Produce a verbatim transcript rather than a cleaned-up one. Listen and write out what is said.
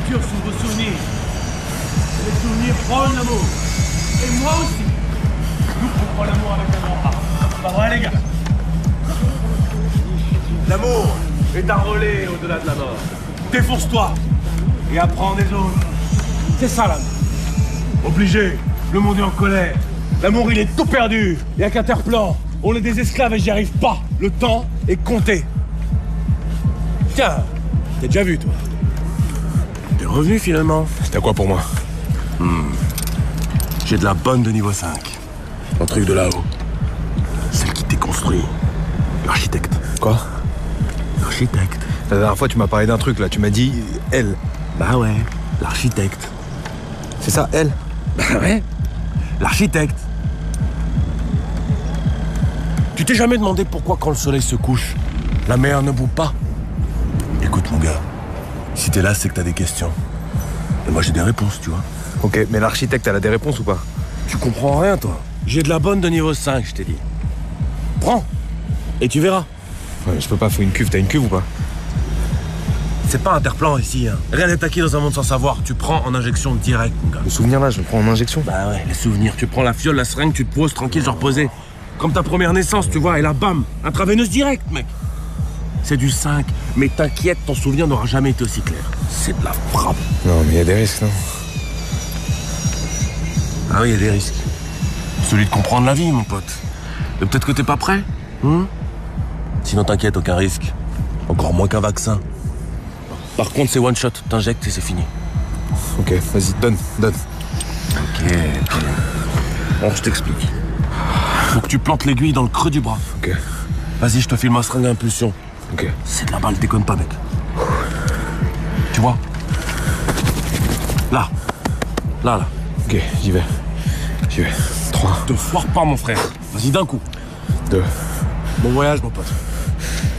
futurs sont vos souvenirs. Les souvenirs prônent l'amour. Et moi aussi. Nous comprends l'amour avec un grand A. Pas vrai, les gars? L'amour est un relais au-delà de la mort. Défonce-toi et apprends des autres. C'est ça, l'amour. Obligé. Le monde est en colère. L'amour, il est tout perdu. Il n'y a qu'un terre-plan. On est des esclaves et j'y arrive pas. Le temps est compté. Tiens, t'es déjà vu, toi? T'es revenu, finalement. C'était quoi pour moi? hmm. J'ai de la bonne de niveau cinq. Un truc de là-haut. Celle qui t'est construit. L'architecte. Quoi? L'architecte. La dernière fois, tu m'as parlé d'un truc, là. Tu m'as dit... elle. Bah ouais, l'architecte. C'est ça, elle? Bah ouais, l'architecte. Tu t'es jamais demandé pourquoi quand le soleil se couche, la mer ne bout pas? Écoute mon gars, si t'es là, c'est que t'as des questions. Et moi j'ai des réponses, tu vois. Ok, mais l'architecte, elle a des réponses ou pas? Tu comprends rien, toi. J'ai de la bonne de niveau cinq, je t'ai dit. Prends, et tu verras. Ouais, je peux pas, faut une cuve. T'as une cuve ou pas? C'est pas un terre-plan ici, hein. Rien n'est acquis dans un monde sans savoir. Tu prends en injection directe, mon gars. Le souvenir là, je le prends en injection. Bah ouais, les souvenirs. Tu prends la fiole, la seringue, tu te poses tranquille, genre posé. Comme ta première naissance, tu vois, et là, bam, intraveineuse direct, mec. C'est du cinq, mais t'inquiète, ton souvenir n'aura jamais été aussi clair. C'est de la frappe. Non, mais il y a des risques, non? Ah oui, il y a des risques. Celui de comprendre la vie, mon pote. Mais peut-être que t'es pas prêt, hein? Sinon, t'inquiète, aucun risque. Encore moins qu'un vaccin. Par contre, c'est one shot, t'injectes et c'est fini. Ok, vas-y, donne, donne. Ok, ok. Alors, je t'explique. Faut que tu plantes l'aiguille dans le creux du bras. Ok. Vas-y, je te file ma seringue à impulsion. Ok. C'est de la balle, déconne pas, mec. Tu vois? Là. Là, là. Ok, j'y vais. J'y vais. trois. Te foire pas, mon frère. Vas-y, d'un coup. deux. Bon voyage, mon pote.